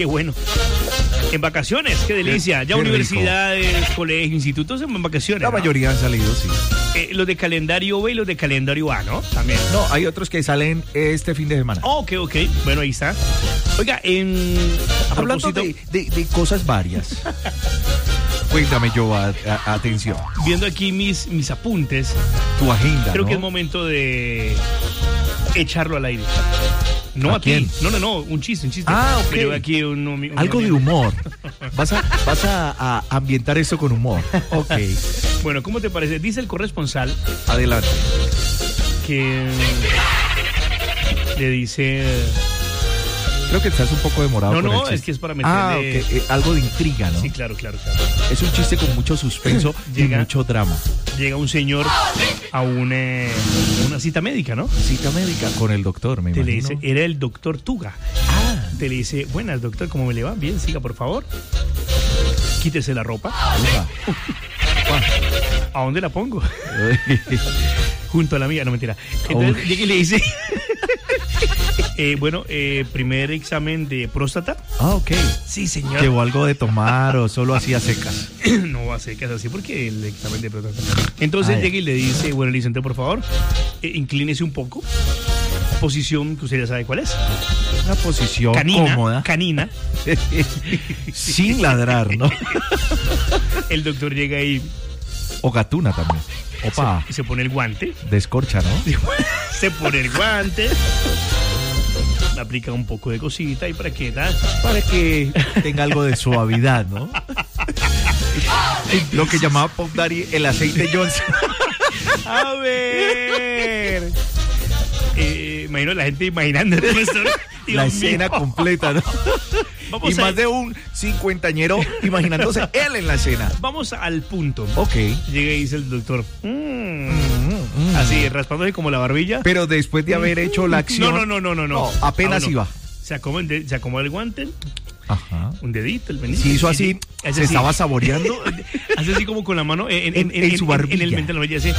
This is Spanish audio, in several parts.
qué bueno. En vacaciones, qué delicia. Ya qué universidades, colegios, institutos en vacaciones. La ¿no? mayoría han salido, sí. Los de calendario B y los de calendario A, ¿no? También. No, hay otros que salen este fin de semana. Ok. Bueno, ahí está. Oiga, Hablando de cosas varias. Cuéntame, yo, atención. Viendo aquí mis apuntes, Tu agenda, creo ¿no? que es momento de echarlo al aire. No ¿A a quién? ti. No, un chiste. Ah, ok. Pero aquí un Algo de humor. Vas a ambientar esto con humor. Ok. Bueno, ¿cómo te parece? Dice el corresponsal Adelante. que le dice... Creo que estás un poco demorado. con el No, chiste. es que es para meterle... ok. Algo de intriga, ¿no? Sí, claro. Es un chiste con mucho suspenso y mucho drama. Llega un señor a una cita médica, ¿no? Cita médica con el doctor, me Te le imagino. dice, era el doctor Tuga. Te le dice, buenas, doctor, ¿cómo me le va? Bien, siga, por favor. Quítese la ropa. Uja. ¿A dónde la pongo? Junto a la mía, no, mentira. Entonces llega y le dice, primer examen de próstata. Ok. Sí, señor. ¿Llevó algo de tomar o solo hacía secas? No va a ser que es así porque el examen de próstata. Entonces ya. llega y le dice, bueno, licenciado, por favor, inclínese un poco. Posición que usted ya sabe cuál es. Una posición cómoda. Canina. Sin ladrar, ¿no? El doctor llega y O gatuna también. Opa, se pone el guante. descorcha, ¿no? Se pone el guante. Aplica un poco de cosita y para que tenga algo de suavidad, ¿no? Lo que llamaba Pop Daddy el aceite Johnson. A ver. Imagino la gente imaginando el profesor. La escena completa, ¿no? Vamos y más de un cincuentañero imaginándose él en la escena. Vamos al punto. Ok. Llega y dice el doctor. Así, raspándose como la barbilla. Pero después de haber hecho la acción. No. Apenas iba. Se acomoda el guante. Ajá. Un dedito, el meñique. Si hizo así, se estaba saboreando. Hace así como con la mano en su barbilla. En el mental, la barbilla, así.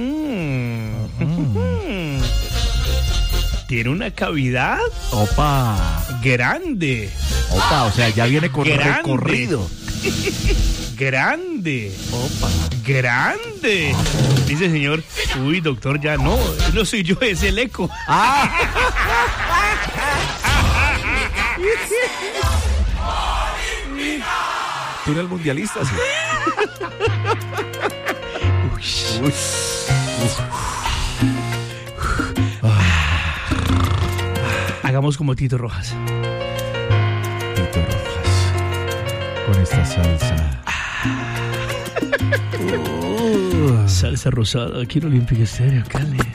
Tiene una cavidad. Opa. Grande. Opa, o sea, ya viene con Grande. recorrido. Grande. Opa. Grande. Dice el señor, uy, doctor, ya no soy yo, es el eco. Tú eres el mundialista, sí. Uy. Hagamos como Tito Rojas. Tito Rojas. Con esta salsa. Salsa rosada, quiero Olímpica Estéreo, Cali.